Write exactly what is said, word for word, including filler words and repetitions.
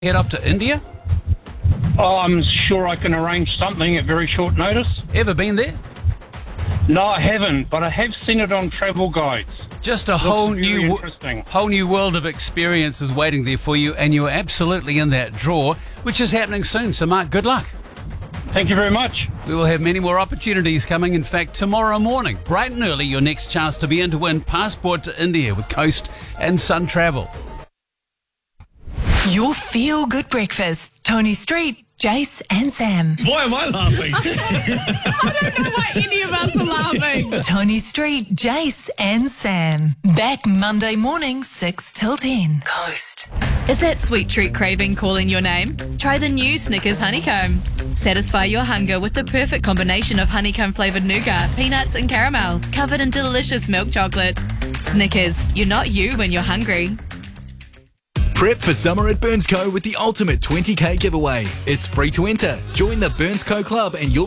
Head off to India? Oh, I'm sure I can arrange something at very short notice. Ever been there? No, I haven't, but I have seen it on travel guides. Just a whole very new, wo- interesting. whole new world of experiences waiting there for you, and you're absolutely in that draw, which is happening soon. So, Mark, good luck. Thank you very much. We will have many more opportunities coming. In fact, tomorrow morning, bright and early, your next chance to be in to win Passport to India with Coast and Sun Travel. Your feel-good breakfast. Tony Street, Jace and Sam. Why am I laughing? I don't know why any of us are laughing. Tony Street, Jace and Sam. Back Monday morning, six till ten. Coast. Is that sweet treat craving calling your name? Try the new Snickers Honeycomb. Satisfy your hunger with the perfect combination of honeycomb-flavoured nougat, peanuts and caramel, covered in delicious milk chocolate. Snickers, you're not you when you're hungry. Prep for summer at Burns Co with the ultimate twenty K giveaway. It's free to enter. Join the Burns Co Club and you'll